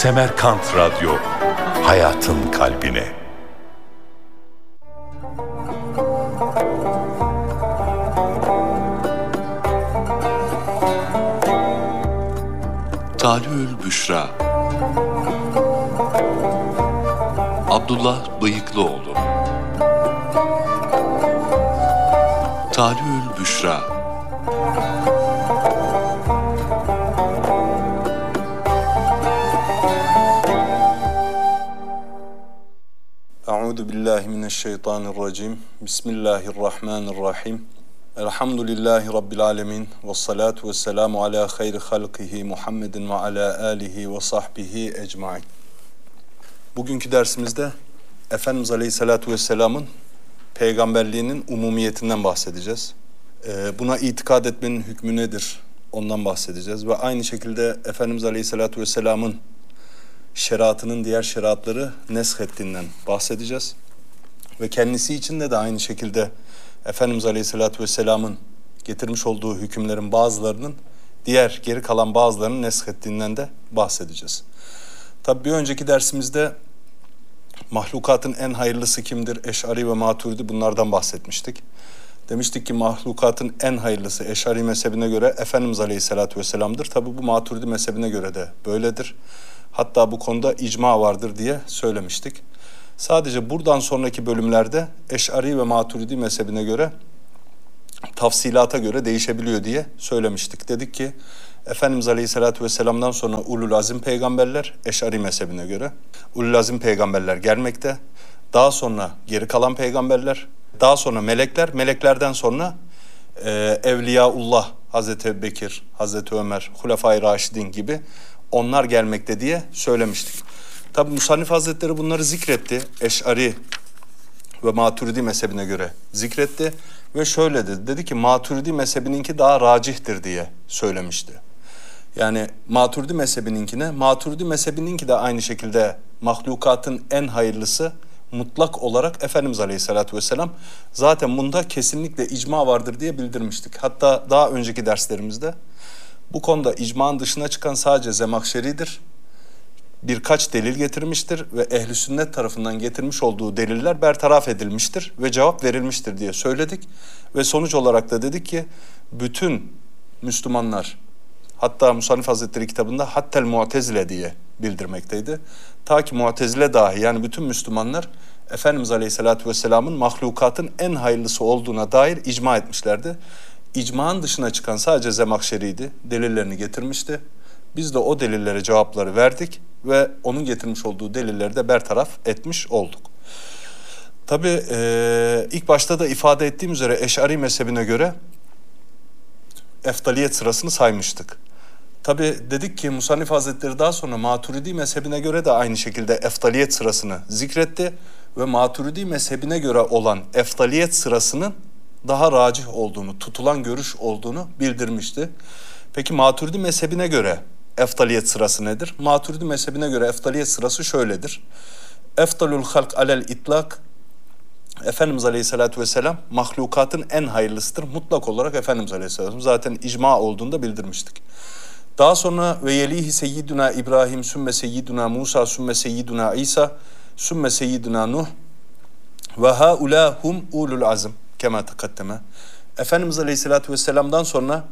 Semerkant Radyo, hayatın kalbine. Talü'ül Büşra. Abdullah Bıyıklıoğlu. Talü'ül Büşra. Euzu billahi mineşşeytanirracim. Bismillahirrahmanirrahim. Elhamdülillahi rabbil alamin ve salatu vesselamu ala hayri halqihi Muhammedin ve ala alihi ve sahbihi ecmaîn. Bugünkü dersimizde Efendimiz Aleyhissalatu vesselam'ın peygamberliğinin umumiyetinden bahsedeceğiz. Buna itikad etmenin hükmü nedir? Ondan bahsedeceğiz ve aynı şekilde Efendimiz Aleyhissalatu vesselam'ın şeriatının diğer şeriatları neshettiğinden bahsedeceğiz. Ve kendisi için de aynı şekilde Efendimiz Aleyhisselatü Vesselam'ın getirmiş olduğu hükümlerin bazılarının diğer geri kalan bazılarının neshettiğinden de bahsedeceğiz. Tabi bir önceki dersimizde mahlukatın en hayırlısı kimdir? Eş'ari ve Maturidi, bunlardan bahsetmiştik. Demiştik ki mahlukatın en hayırlısı Eş'ari mezhebine göre Efendimiz Aleyhisselatü Vesselam'dır. Tabi bu Maturidi mezhebine göre de böyledir. Hatta bu konuda icma vardır diye söylemiştik. Sadece buradan sonraki bölümlerde Eş'ari ve Maturidi mezhebine göre tafsilata göre değişebiliyor diye söylemiştik. Dedik ki Efendimiz Aleyhisselatü Vesselam'dan sonra ulul azim peygamberler Eş'ari mezhebine göre ulul azim peygamberler gelmekte. Daha sonra geri kalan peygamberler, daha sonra melekler, meleklerden sonra Evliyaullah, Hazreti Ebubekir, Hazreti Ömer, Hulefai Raşidin gibi onlar gelmekte diye söylemiştik. Tabi Musannif Hazretleri bunları zikretti. Eş'ari ve Maturidi mezhebine göre zikretti. Ve şöyle dedi. Dedi ki Maturidi mezhebininki daha racihtir diye söylemişti. Yani Maturidi mezhebininki de aynı şekilde mahlukatın en hayırlısı mutlak olarak Efendimiz Aleyhisselatü Vesselam. Zaten bunda kesinlikle icma vardır diye bildirmiştik. Hatta daha önceki derslerimizde bu konuda icmanın dışına çıkan sadece Zemahşeri'dir. Birkaç delil getirmiştir ve ehl-i sünnet tarafından getirmiş olduğu deliller bertaraf edilmiştir ve cevap verilmiştir diye söyledik. Ve sonuç olarak da dedik ki bütün Müslümanlar, hatta Musannif Hazretleri kitabında Hattel Mu'tezile diye bildirmekteydi. Ta ki Mu'tezile dahi, yani bütün Müslümanlar Efendimiz Aleyhisselatü Vesselam'ın mahlukatın en hayırlısı olduğuna dair icma etmişlerdi. İcmanın dışına çıkan sadece Zemahşeri'ydi. Delillerini getirmişti. Biz de o delillere cevapları verdik ve onun getirmiş olduğu delilleri de bertaraf etmiş olduk. Tabii ilk başta da ifade ettiğim üzere Eş'ari mezhebine göre eftaliyet sırasını saymıştık. Tabii dedik ki Musannif Hazretleri daha sonra Maturidi mezhebine göre de aynı şekilde eftaliyet sırasını zikretti ve Maturidi mezhebine göre olan eftaliyet sırasının daha racih olduğunu, tutulan görüş olduğunu bildirmişti. Peki Maturidi mezhebine göre eftaliyet sırası nedir? Maturidi mezhebine göre eftaliyet sırası şöyledir. Eftalul halk alel itlak, Efendimiz Aleyhisselatü Vesselam mahlukatın en hayırlısıdır. Mutlak olarak Efendimiz Aleyhisselatü Vesselam, zaten icma olduğunu da bildirmiştik. Daha sonra ve yelihi seyyiduna İbrahim, sümme seyyiduna Musa, sümme seyyiduna İsa, sümme seyyiduna Nuh ve haulâhum ulul azm kema takaddeme. Efendimiz Aleyhisselatü Vesselam'dan sonra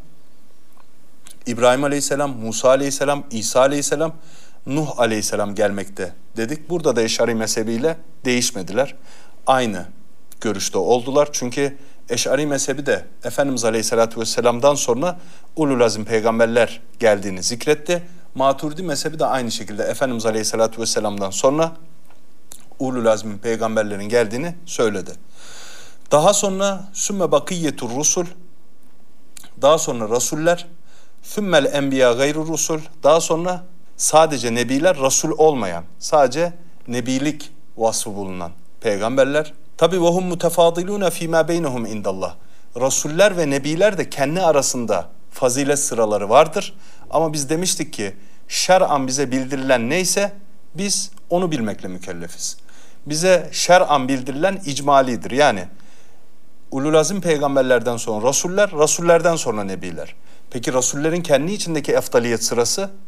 İbrahim Aleyhisselam, Musa Aleyhisselam, İsa Aleyhisselam, Nuh Aleyhisselam gelmekte dedik. Burada da Eş'ari mezhebiyle değişmediler. Aynı görüşte oldular. Çünkü Eş'ari mezhebi de Efendimiz Aleyhisselatü Vesselam'dan sonra ulul azim peygamberler geldiğini zikretti. Maturidi mezhebi de aynı şekilde Efendimiz Aleyhisselatü Vesselam'dan sonra ulul azmin peygamberlerin geldiğini söyledi. Daha sonra sümme bakiyyetur rusul, daha sonra rasuller, sümmel enbiya gayru rusul, daha sonra sadece nebiler, rasul olmayan, sadece nebilik vasfı bulunan peygamberler. Tabi vehum mutefadilune fîmâ beynehum indallah. Rasuller ve nebiler de kendi arasında fazilet sıraları vardır. Ama biz demiştik ki şer'an bize bildirilen neyse biz onu bilmekle mükellefiz. Bize şer'an bildirilen icmalidir. Yani ulul azim peygamberlerden sonra rasuller, rasullerden sonra nebiler. Peki rasullerin kendi içindeki eftaliyet sırası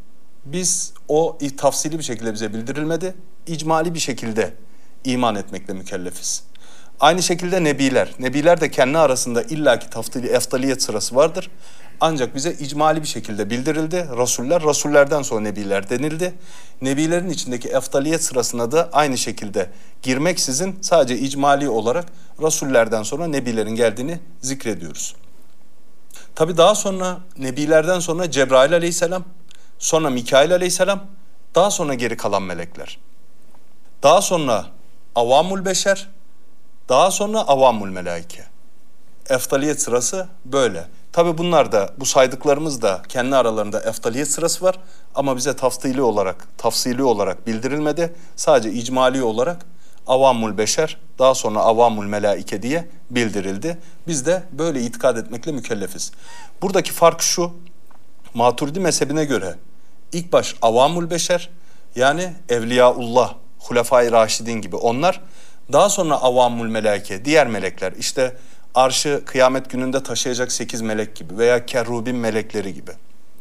biz o tafsili bir şekilde bize bildirilmedi. İcmali bir şekilde iman etmekle mükellefiz. Aynı şekilde nebiler. Nebiler de kendi arasında illaki eftaliyet sırası vardır. Ancak bize icmali bir şekilde bildirildi. Rasullerden sonra nebiler denildi. Nebilerin içindeki eftaliyet sırasına da aynı şekilde girmeksizin sadece icmali olarak Rasullerden sonra nebilerin geldiğini zikrediyoruz. Tabi daha sonra nebilerden sonra Cebrail aleyhisselam, sonra Mikail aleyhisselam, daha sonra geri kalan melekler. Daha sonra avamul beşer, daha sonra avamul melaike. Eftaliyet sırası böyle. Tabi bunlar da, bu saydıklarımız da kendi aralarında eftaliyet sırası var ama bize tafsili olarak bildirilmedi. Sadece icmali olarak avamul beşer, daha sonra avamul melaike diye bildirildi. Biz de böyle itikad etmekle mükellefiz. Buradaki fark şu, Maturidi mezhebine göre ilk baş avamul beşer, yani Evliyaullah, Hulefai Raşidin gibi onlar, daha sonra avamul melaike, diğer melekler, işte arşı kıyamet gününde taşıyacak 8 melek gibi veya kerubin melekleri gibi.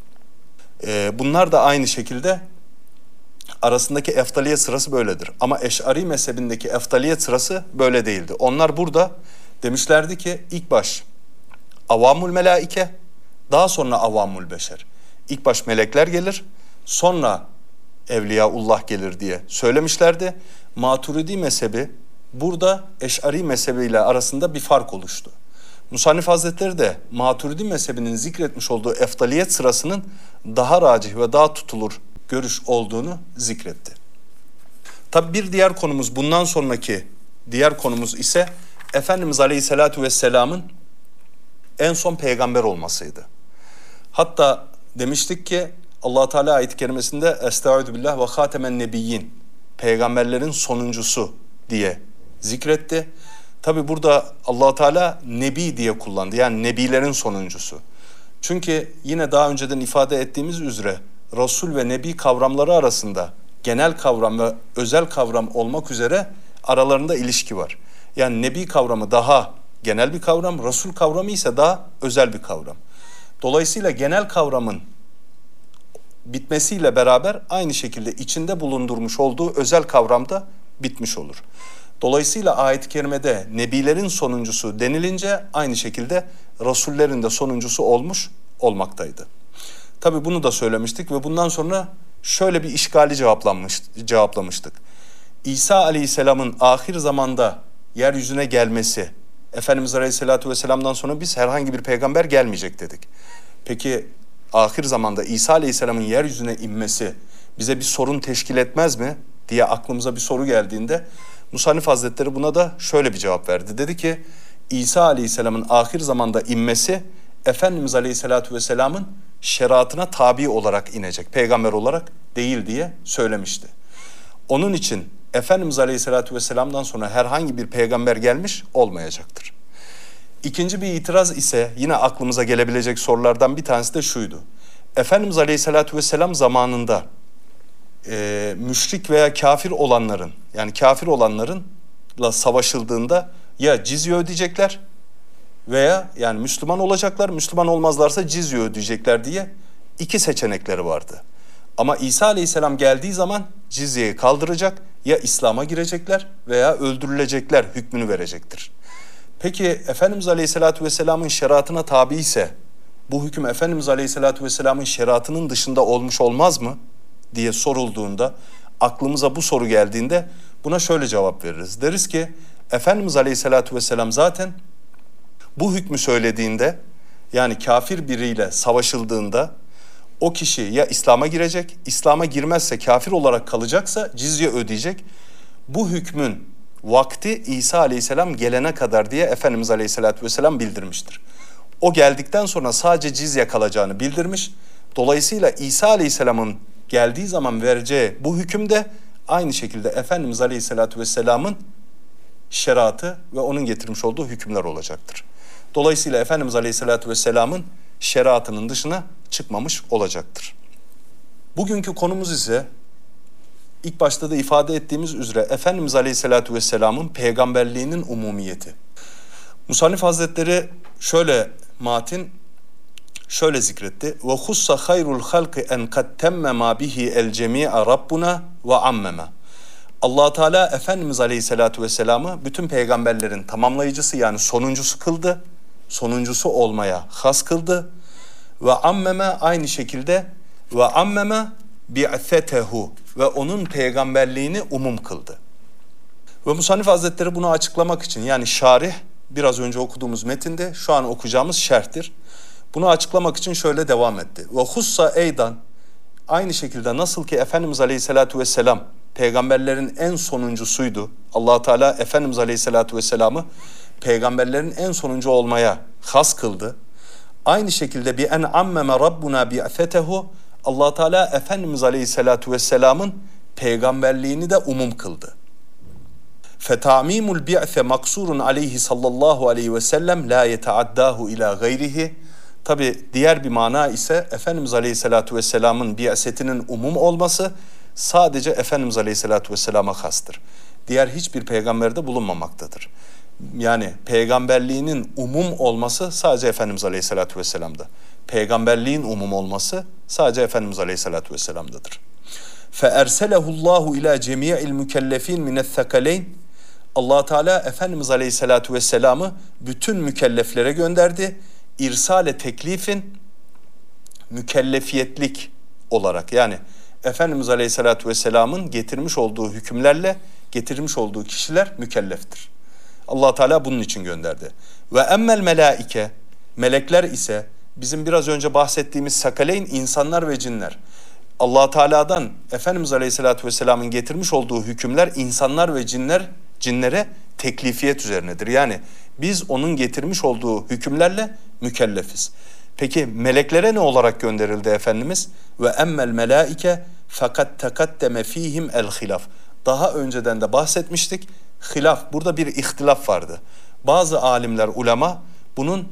Bunlar da aynı şekilde arasındaki eftaliyet sırası böyledir. Ama Eş'ari mezhebindeki eftaliyet sırası böyle değildi. Onlar burada demişlerdi ki ilk baş avamul melaike, daha sonra avamul beşer. İlk baş melekler gelir, sonra Evliyaullah gelir diye söylemişlerdi. Maturidi mezhebi burada Eş'ari mezhebiyle arasında bir fark oluştu. Musannif Hazretleri de Maturidi mezhebinin zikretmiş olduğu eftaliyet sırasının daha racih ve daha tutulur görüş olduğunu zikretti. Tabi bir diğer konumuz, bundan sonraki diğer konumuz ise Efendimiz Aleyhisselatü Vesselam'ın en son peygamber olmasıydı. Hatta demiştik ki Allah Teala ayet-i kerimesinde Estaizu billah ve hatemen nebiyyin, peygamberlerin sonuncusu diye zikretti. Tabi burada Allah Teala nebi diye kullandı. Yani nebilerin sonuncusu. Çünkü yine daha önceden ifade ettiğimiz üzere Resul ve Nebi kavramları arasında genel kavram ve özel kavram olmak üzere aralarında ilişki var. Yani Nebi kavramı daha genel bir kavram, Resul kavramı ise daha özel bir kavram. Dolayısıyla genel kavramın bitmesiyle beraber aynı şekilde içinde bulundurmuş olduğu özel kavram da bitmiş olur. Dolayısıyla ayet-i kerimede nebilerin sonuncusu denilince aynı şekilde Resullerin de sonuncusu olmaktaydı. Tabi bunu da söylemiştik ve bundan sonra şöyle bir işgali cevaplamıştık. İsa Aleyhisselam'ın ahir zamanda yeryüzüne gelmesi, Efendimiz Aleyhisselatü Vesselam'dan sonra biz herhangi bir peygamber gelmeyecek dedik. Peki ahir zamanda İsa Aleyhisselam'ın yeryüzüne inmesi bize bir sorun teşkil etmez mi diye aklımıza bir soru geldiğinde Musannif Hazretleri buna da şöyle bir cevap verdi. Dedi ki İsa Aleyhisselam'ın ahir zamanda inmesi Efendimiz Aleyhisselatü Vesselam'ın şeriatına tabi olarak inecek, peygamber olarak değil diye söylemişti. Onun için Efendimiz Aleyhisselatü Vesselam'dan sonra herhangi bir peygamber gelmiş olmayacaktır. İkinci bir itiraz ise yine aklımıza gelebilecek sorulardan bir tanesi de şuydu. Efendimiz Aleyhisselatü Vesselam zamanında müşrik veya kafir olanların, yani kafir olanlarla savaşıldığında ya cizye ödeyecekler veya yani Müslüman olacaklar, Müslüman olmazlarsa cizye ödeyecekler diye iki seçenekleri vardı. Ama İsa Aleyhisselam geldiği zaman cizyeyi kaldıracak, ya İslam'a girecekler veya öldürülecekler hükmünü verecektir. Peki Efendimiz Aleyhisselatü Vesselam'ın şeriatına tabi ise bu hüküm Efendimiz Aleyhisselatü Vesselam'ın şeriatının dışında olmuş olmaz mı diye sorulduğunda, aklımıza bu soru geldiğinde buna şöyle cevap veririz. Deriz ki Efendimiz Aleyhisselatü Vesselam zaten bu hükmü söylediğinde, yani kafir biriyle savaşıldığında o kişi ya İslam'a girecek, İslam'a girmezse kafir olarak kalacaksa cizye ödeyecek. Bu hükmün vakti İsa Aleyhisselam gelene kadar diye Efendimiz Aleyhisselatü Vesselam bildirmiştir. O geldikten sonra sadece cizye kalacağını bildirmiş. Dolayısıyla İsa Aleyhisselam'ın geldiği zaman vereceği bu hüküm de aynı şekilde Efendimiz Aleyhisselatü Vesselam'ın şeriatı ve onun getirmiş olduğu hükümler olacaktır. Dolayısıyla Efendimiz Aleyhisselatü Vesselam'ın şeriatının dışına çıkmamış olacaktır. Bugünkü konumuz ise ilk başta da ifade ettiğimiz üzere Efendimiz Aleyhisselatü Vesselam'ın peygamberliğinin umumiyeti. Musannif Hazretleri şöyle şöyle zikretti. Ve hussa hayrul halqi en kad temme ma bihi el cemi'a rabbuna ve ammema. Allah Teala Efendimiz Aleyhisselatü Vesselam'ı bütün peygamberlerin tamamlayıcısı yani sonuncusu kıldı. Sonuncusu olmaya has kıldı. Ve ammeme aynı şekilde ve ammeme bi'fetehu ve onun peygamberliğini umum kıldı. Ve Musannif Hazretleri bunu açıklamak için yani şarih biraz önce okuduğumuz metinde şu an okuyacağımız şerhtir. Bunu açıklamak için şöyle devam etti. Ve hussa eydan aynı şekilde nasıl ki Efendimiz Aleyhisselatü Vesselam peygamberlerin en sonuncusuydu. Allah Teala Efendimiz Aleyhisselatü Vesselam'ı peygamberlerin en sonuncu olmaya has kıldı. Aynı şekilde bi en ammeme rabbuna bi'fetehu Allah Teala Efendimiz Aleyhisselatü Vesselam'ın peygamberliğini de umum kıldı. Fetamimul bi'se maksurun aleyhi sallallahu aleyhi ve sellem la yeteaddahu ila gayrihi. Tabi diğer bir mana ise Efendimiz Aleyhisselatü Vesselam'ın bi'setinin umum olması sadece Efendimiz Aleyhisselatü Vesselam'a hastır. Diğer hiçbir peygamberde bulunmamaktadır. Yani peygamberliğinin umum olması sadece Efendimiz Aleyhisselatü Vesselam'da. Peygamberliğin umum olması sadece Efendimiz Aleyhisselatü Vesselam'dadır. فَاَرْسَلَهُ اللّٰهُ اِلَى جَمِيعِ الْمُكَلَّف۪ينَ مِنَ الثَّقَلَيْنِ Allah Teala Efendimiz Aleyhisselatü Vesselam'ı bütün mükelleflere gönderdi. İrsale teklifin mükellefiyetlik olarak yani Efendimiz Aleyhisselatü Vesselam'ın getirmiş olduğu hükümlerle getirmiş olduğu kişiler mükelleftir. Allah Teala bunun için gönderdi. Ve emmel melaike melekler ise bizim biraz önce bahsettiğimiz sakaleyn insanlar ve cinler. Allah Teala'dan Efendimiz Aleyhisselatü Vesselam'ın getirmiş olduğu hükümler insanlar ve cinlere teklifiyet üzerinedir. Yani biz onun getirmiş olduğu hükümlerle mükellefiz. Peki meleklere ne olarak gönderildi Efendimiz? Ve emmel melaike fakat tekaddeme fihim el hilaf. Daha önceden de bahsetmiştik. Hilaf, burada bir ihtilaf vardı. Bazı alimler, ulema bunun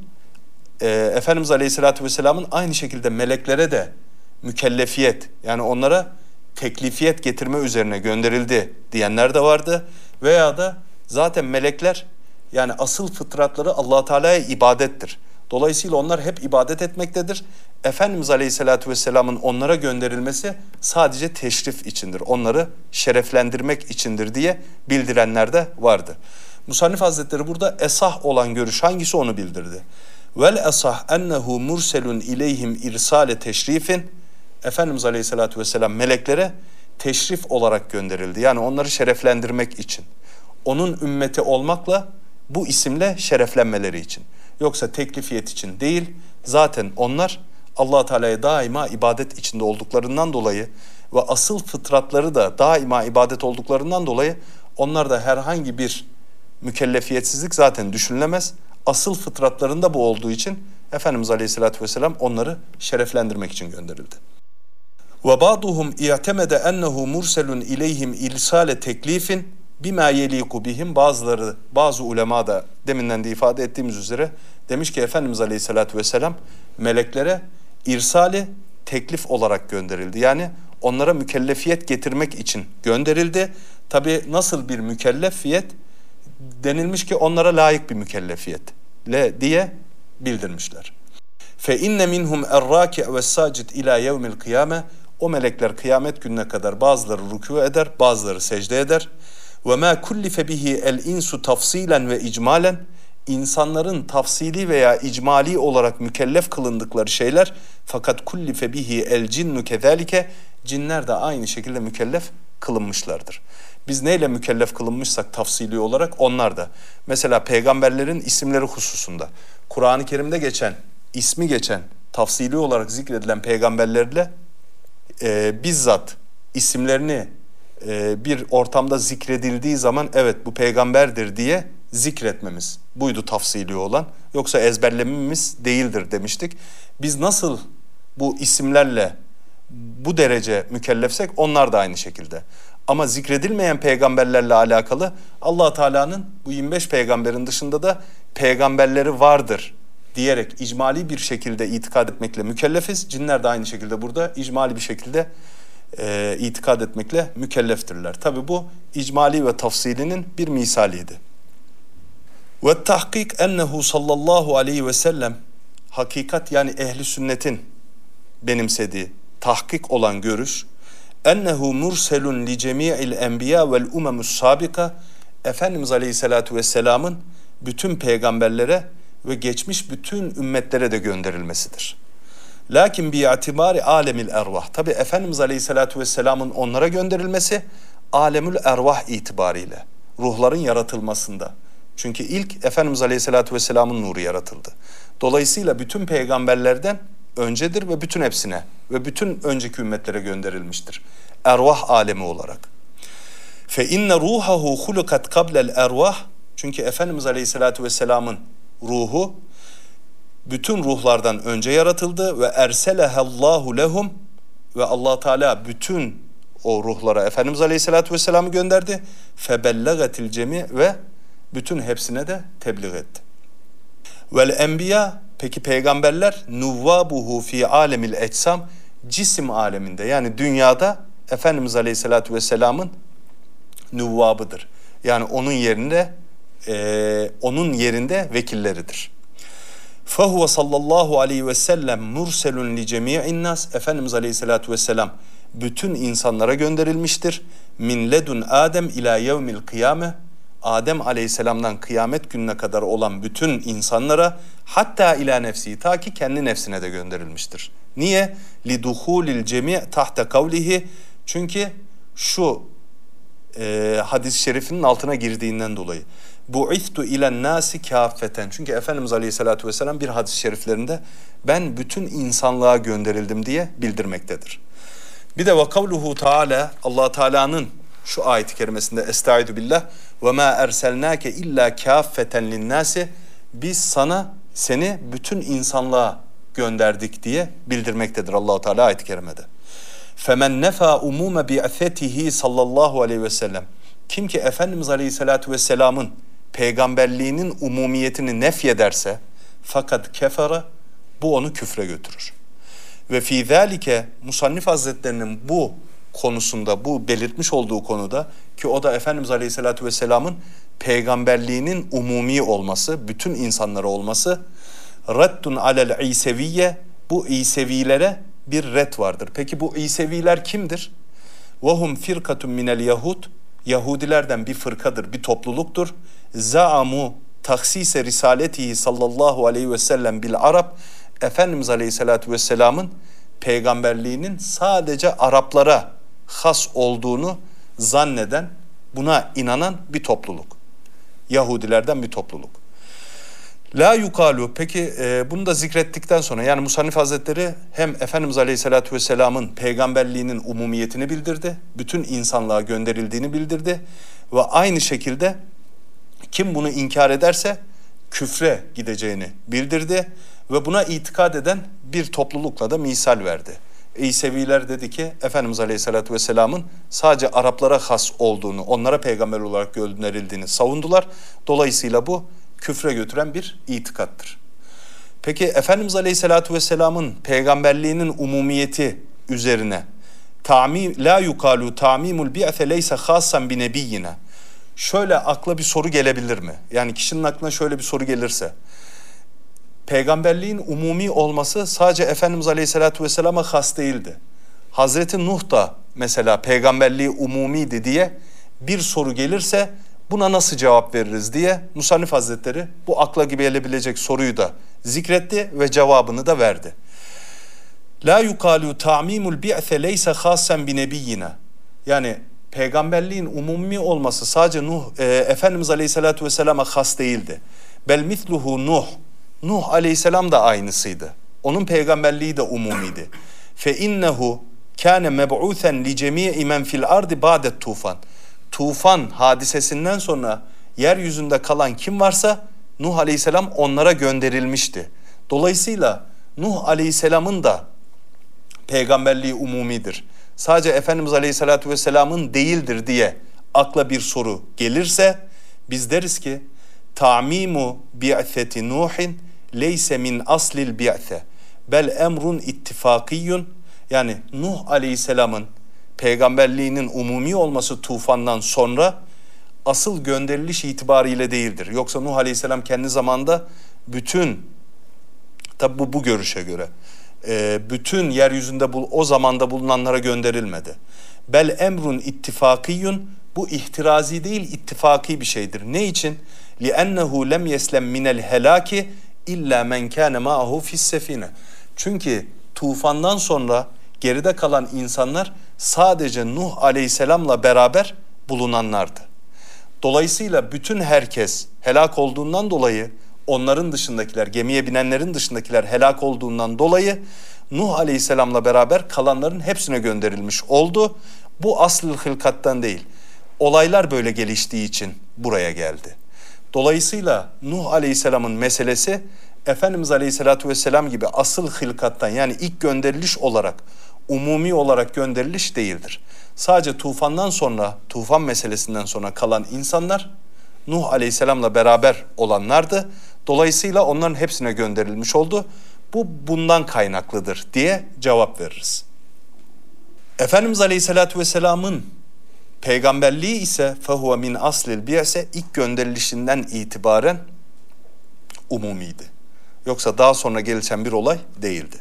Efendimiz Aleyhisselatü Vesselam'ın aynı şekilde meleklere de mükellefiyet yani onlara teklifiyet getirme üzerine gönderildi diyenler de vardı. Veya da zaten melekler yani asıl fıtratları Allah Teala'ya ibadettir. Dolayısıyla onlar hep ibadet etmektedir. Efendimiz Aleyhisselatü Vesselam'ın onlara gönderilmesi sadece teşrif içindir. Onları şereflendirmek içindir diye bildirenler de vardı. Musannif Hazretleri burada esah olan görüş hangisi onu bildirdi. Vel esah ennehu murselun ileyhim irsale teşrifin. Efendimiz Aleyhisselatü Vesselam meleklere teşrif olarak gönderildi. Yani onları şereflendirmek için. Onun ümmeti olmakla bu isimle şereflenmeleri için. Yoksa teklifiyet için değil. Zaten onlar Allah Teala'ya daima ibadet içinde olduklarından dolayı ve asıl fıtratları da daima ibadet olduklarından dolayı onlarda herhangi bir mükellefiyetsizlik zaten düşünülemez. Asıl fıtratlarında bu olduğu için Efendimiz Aleyhisselatü Vesselam onları şereflendirmek için gönderildi. وَبَعْضُهُمْ اِعْتَمَدَ اَنَّهُ مُرْسَلٌ اِلَيْهِمْ اِرْسَالَ تَكْلِيفٍ بِمَا يَلِيقُ بِهِمْ Bazı ulema da deminden de ifade ettiğimiz üzere demiş ki Efendimiz Aleyhisselatü Vesselam meleklere irsali teklif olarak gönderildi. Yani onlara mükellefiyet getirmek için gönderildi. Tabi nasıl bir mükellefiyet? Denilmiş ki onlara layık bir mükellefiyetle diye bildirmişler. فَاِنَّ مِنْهُمْ اَرَّاكِعْ وَالسَّاجِدْ اِلَى يَوْمِ الْقِيَامَةِ O melekler kıyamet gününe kadar bazıları rükû eder, bazıları secde eder. وَمَا كُلِّفَ بِهِ الْاِنْسُ تَفْصِيلًا وَاِجْمَالًا İnsanların tafsili veya icmali olarak mükellef kılındıkları şeyler fakat kullife bihi el cinnu kezalike cinler de aynı şekilde mükellef kılınmışlardır. Biz neyle mükellef kılınmışsak tafsili olarak onlar da. Mesela peygamberlerin isimleri hususunda Kur'an-ı Kerim'de geçen, ismi geçen, tafsili olarak zikredilen peygamberlerle bizzat isimlerini bir ortamda zikredildiği zaman evet bu peygamberdir diye zikretmemiz. Buydu tafsili olan. Yoksa ezberlememiz değildir demiştik. Biz nasıl bu isimlerle bu derece mükellefsek onlar da aynı şekilde. Ama zikredilmeyen peygamberlerle alakalı Allah Teala'nın bu 25 peygamberin dışında da peygamberleri vardır diyerek icmali bir şekilde itikad etmekle mükellefiz. Cinler de aynı şekilde burada icmali bir şekilde itikad etmekle mükelleftirler. Tabi bu icmali ve tafsilinin bir misaliydi. Ve tahkik ennehu sallallahu aleyhi ve sellem hakikat yani ehli sünnetin benimsediği, tahkik olan görüş, ennehu murselun li cemi'il enbiya vel umemus sabika, Efendimiz Aleyhisselatü Vesselam'ın bütün peygamberlere ve geçmiş bütün ümmetlere de gönderilmesidir. Lakin bi'atibari alemil ervah. Tabi Efendimiz Aleyhisselatü Vesselam'ın onlara gönderilmesi alemül ervah itibariyle, ruhların yaratılmasında. Çünkü ilk Efendimiz Aleyhisselatü Vesselam'ın nuru yaratıldı. Dolayısıyla bütün peygamberlerden öncedir ve bütün hepsine ve bütün önceki ümmetlere gönderilmiştir. Ervah alemi olarak. Fe inne ruhahu hulukat kablel ervah. Çünkü Efendimiz Aleyhisselatü Vesselam'ın ruhu bütün ruhlardan önce yaratıldı ve erselehallahu lehum, ve Allah Teala bütün o ruhlara Efendimiz Aleyhisselatü Vesselam'ı gönderdi. Febellegatil cemi, ve bütün hepsine de tebliğ etti. Vel enbiya, peki peygamberler nuvvabuhu fi alemil eczam, cisim aleminde yani dünyada Efendimiz Aleyhisselatü Vesselam'ın nuvvabıdır. Yani onun yerinde vekilleridir. Fehuve sallallahu aleyhi ve sellem murselun li cemi'in nas. Efendimiz Aleyhisselatü Vesselam bütün insanlara gönderilmiştir. Min ledun Adem ila yevmil kıyame. Adem Aleyhisselam'dan kıyamet gününe kadar olan bütün insanlara, hatta ila nefsi, ta ki kendi nefsine de gönderilmiştir. Niye? Li duhulil cemi' tahta kavlihi. Çünkü şu hadis-i şerifinin altına girdiğinden dolayı. Bu'ithtu ilen nasi kâffeten. Çünkü Efendimiz Aleyhisselatü Vesselam bir hadis-i şeriflerinde ben bütün insanlığa gönderildim diye bildirmektedir. Bir de ve kavluhu Teala, Allah Teala'nın şu ayet-i kerimesinde estaizu billah ve ma erselnake illa kâffeten linnâsi, biz seni bütün insanlığa gönderdik diye bildirmektedir Allah Teala ayet-i kerimede. Femen nefa umume bi'athetihi sallallahu aleyhi ve sellem. Kim ki Efendimiz Aleyhisselatü Vesselam'ın peygamberliğinin umumiyetini nefyederse, fakat kefere, bu onu küfre götürür. Ve fî zâlike, Musannif Hazretlerinin bu konusunda, bu belirtmiş olduğu konuda, ki o da Efendimiz Aleyhisselatü Vesselam'ın peygamberliğinin umumi olması, bütün insanlara olması, reddun alel İseviyye, bu İsevilere bir red vardır. Peki bu İseviler kimdir? وَهُمْ فِرْقَةٌ مِنَ الْيَهُودِ, Yahudilerden bir fırkadır, bir topluluktur. زَعَمُوا تَخْسِيسَ رِسَالَتِهِ sallallahu aleyhi ve sellem bil Arab, Efendimiz Aleyhisselatü Vesselam'ın peygamberliğinin sadece Araplara has olduğunu zanneden, buna inanan bir topluluk. Yahudilerden bir topluluk. La yukalu, peki bunu da zikrettikten sonra, yani Musannif Hazretleri hem Efendimiz Aleyhisselatü Vesselam'ın peygamberliğinin umumiyetini bildirdi, bütün insanlığa gönderildiğini bildirdi ve aynı şekilde kim bunu inkar ederse küfre gideceğini bildirdi ve buna itikad eden bir toplulukla da misal verdi. İseviler dedi ki Efendimiz Aleyhisselatü Vesselam'ın sadece Araplara has olduğunu, onlara peygamber olarak gönderildiğini savundular. Dolayısıyla bu küfre götüren bir itikattır. Peki Efendimiz Aleyhisselatü Vesselam'ın peygamberliğinin umumiyeti üzerine la yukalu ta'mimul bi'se leyse hassan bi nebiyyina. Şöyle akla bir soru gelebilir mi? Yani kişinin aklına şöyle bir soru gelirse, peygamberliğin umumi olması sadece Efendimiz Aleyhisselatü Vesselam'a has değildi. Hazreti Nuh da mesela peygamberliği umumiydi diye bir soru gelirse buna nasıl cevap veririz diye Musannif Hazretleri bu akla gelebilecek soruyu da zikretti ve cevabını da verdi. La yukalu ta'mimul bi'se leyse hassan bi nebiyyina. Yani peygamberliğin umumi olması sadece Efendimiz Aleyhisselatü Vesselam'a has değildi. Bel misluhu Nuh. Nuh Aleyhisselam da aynısıydı. Onun peygamberliği de umumiydi. Fe innehu kâne meb'ûthen li cemî'i men fil ardi ba'det tufan. Tufan hadisesinden sonra yeryüzünde kalan kim varsa Nuh Aleyhisselam onlara gönderilmişti. Dolayısıyla Nuh Aleyhisselam'ın da peygamberliği umumidir. Sadece Efendimiz Aleyhisselatü Vesselam'ın değildir diye akla bir soru gelirse biz deriz ki ta'mimu bi'seti Nuhin leyse min aslil bi'se bel emrun ittifakiyyun. Yani Nuh Aleyhisselam'ın peygamberliğinin umumi olması tufandan sonra asıl gönderiliş itibariyle değildir. Yoksa Nuh Aleyhisselam kendi zamanında bütün Tabi bu görüşe göre. Bütün yeryüzünde o zamanda bulunanlara gönderilmedi. Bel emrun ittifakiyun, bu ihtirazi değil ittifaki bir şeydir. Ne için? لِأَنَّهُ لَمْ يَسْلَمْ مِنَ الْهَلَاكِ اِلَّا مَنْ كَانَ مَعَهُ فِي السَّفِينَ. Çünkü tufandan sonra geride kalan insanlar sadece Nuh Aleyhisselam'la beraber bulunanlardı. Dolayısıyla bütün herkes helak olduğundan dolayı, onların dışındakiler, gemiye binenlerin dışındakiler helak olduğundan dolayı Nuh Aleyhisselam'la beraber kalanların hepsine gönderilmiş oldu. Bu asıl hılkattan değil. Olaylar böyle geliştiği için buraya geldi. Dolayısıyla Nuh Aleyhisselam'ın meselesi Efendimiz Aleyhisselatü Vesselam gibi asıl hılkattan, yani ilk gönderiliş olarak, umumi olarak gönderiliş değildir. Sadece tufandan sonra, tufan meselesinden sonra kalan insanlar Nuh Aleyhisselam'la beraber olanlardı. Dolayısıyla onların hepsine gönderilmiş oldu. Bu bundan kaynaklıdır diye cevap veririz. Efendimiz Aleyhisselatü Vesselam'ın peygamberliği ise fehuve min aslil bi'se, ilk gönderilişinden itibaren umumiydi. Yoksa daha sonra gelişen bir olay değildi.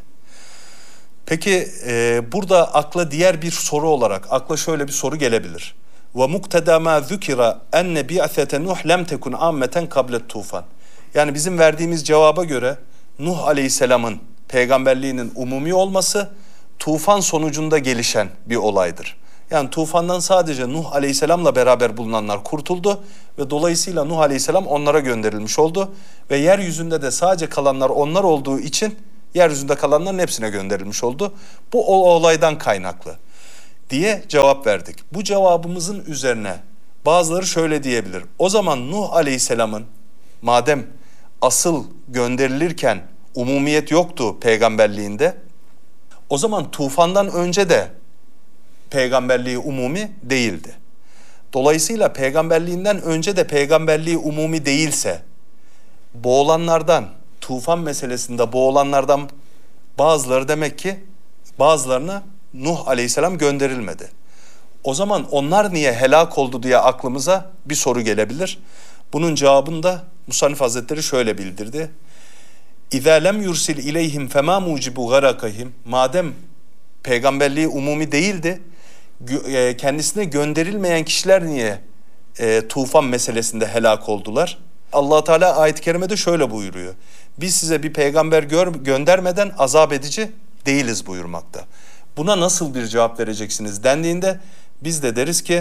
Peki burada akla diğer bir soru olarak akla şöyle bir soru gelebilir. Ve mukteda ma zukira enne bi'sete Nuh lem tekun ammeten kablet tufan. Yani bizim verdiğimiz cevaba göre Nuh Aleyhisselam'ın peygamberliğinin umumi olması tufan sonucunda gelişen bir olaydır. Yani tufandan sadece Nuh Aleyhisselam'la beraber bulunanlar kurtuldu ve dolayısıyla Nuh Aleyhisselam onlara gönderilmiş oldu ve yeryüzünde de sadece kalanlar onlar olduğu için yeryüzünde kalanların hepsine gönderilmiş oldu. Bu olaydan kaynaklı diye cevap verdik. Bu cevabımızın üzerine bazıları şöyle diyebilir. O zaman Nuh Aleyhisselam'ın madem asıl gönderilirken umumiyet yoktu peygamberliğinde, o zaman tufandan önce de peygamberliği umumi değildi. Dolayısıyla peygamberliğinden önce de peygamberliği umumi değilse, boğulanlardan, tufan meselesinde boğulanlardan bazıları demek ki bazılarına Nuh Aleyhisselam gönderilmedi. O zaman onlar niye helak oldu diye aklımıza bir soru gelebilir. Bunun cevabını da Musannif Hazretleri şöyle bildirdi. İzâ lem yursil ileyhim femâ mucibu garakahim. Madem peygamberliği umumi değildi, kendisine gönderilmeyen kişiler niye tufan meselesinde helak oldular? Allah Teala ayet-i kerimede şöyle buyuruyor. Biz size bir peygamber göndermeden azap edici değiliz buyurmakta. Buna nasıl bir cevap vereceksiniz dendiğinde biz de deriz ki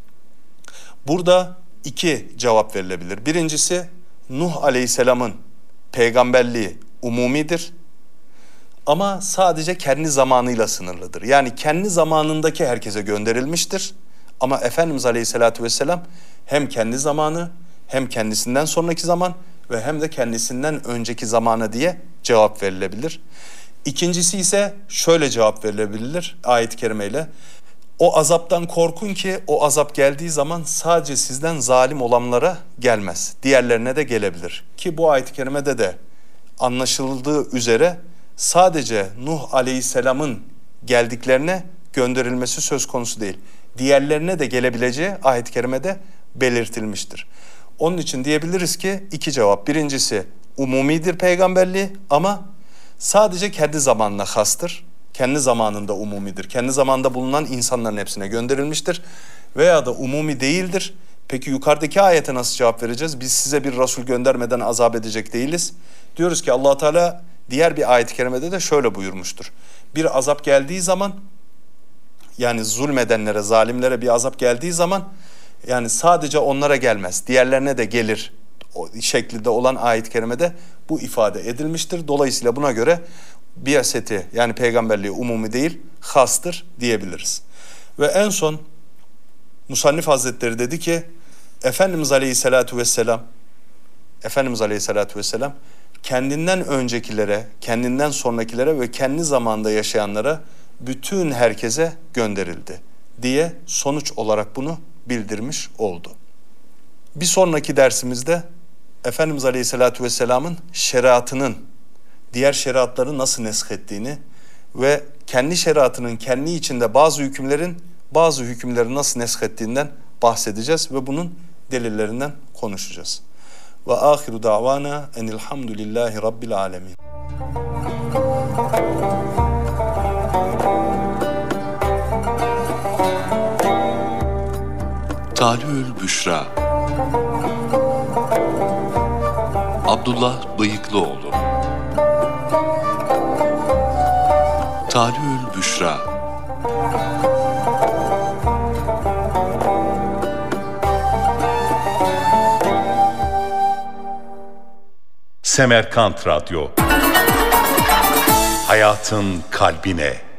burada iki cevap verilebilir. Birincisi, Nuh Aleyhisselam'ın peygamberliği umumidir ama sadece kendi zamanıyla sınırlıdır. Yani kendi zamanındaki herkese gönderilmiştir. Ama Efendimiz Aleyhisselatü Vesselam hem kendi zamanı, hem kendisinden sonraki zaman ve hem de kendisinden önceki zamana diye cevap verilebilir. İkincisi ise şöyle cevap verilebilir ayet-i kerimeyle. O azaptan korkun ki o azap geldiği zaman sadece sizden zalim olanlara gelmez. Diğerlerine de gelebilir. Ki bu ayet-i kerimede de anlaşıldığı üzere sadece Nuh Aleyhisselam'ın geldiklerine gönderilmesi söz konusu değil. Diğerlerine de gelebileceği ayet-i kerimede belirtilmiştir. Onun için diyebiliriz ki iki cevap. Birincisi umumidir peygamberliği ama sadece kendi zamanına hastır. Kendi zamanında umumidir. Kendi zamanında bulunan insanların hepsine gönderilmiştir. Veya da umumi değildir. Peki yukarıdaki ayete nasıl cevap vereceğiz? Biz size bir Resul göndermeden azap edecek değiliz. Diyoruz ki Allah Teala diğer bir ayet-i kerimede de şöyle buyurmuştur. Bir azap geldiği zaman, yani zulmedenlere, zalimlere bir azap geldiği zaman yani sadece onlara gelmez, diğerlerine de gelir şeklinde olan ayet-i kerimede bu ifade edilmiştir. Dolayısıyla buna göre bi'seti yani peygamberliği umumi değil, hastır diyebiliriz. Ve en son Musannif Hazretleri dedi ki Efendimiz Aleyhisselatü Vesselam kendinden öncekilere, kendinden sonrakilere ve kendi zamanda yaşayanlara bütün herkese gönderildi diye sonuç olarak bunu bildirmiş oldu. Bir sonraki dersimizde Efendimiz Aleyhisselatü Vesselam'ın şeriatının diğer şeriatları nasıl neskhettiğini ve kendi şeriatının kendi içinde bazı hükümleri nasıl neskhettiğinden bahsedeceğiz ve bunun delillerinden konuşacağız. Ve ahiru davana enilhamdülillahi rabbil alemin. Talü'ül Büşra. Abdullah Bıyıklıoğlu. Talü'ül Büşra. Semerkant Radyo. Hayatın kalbine.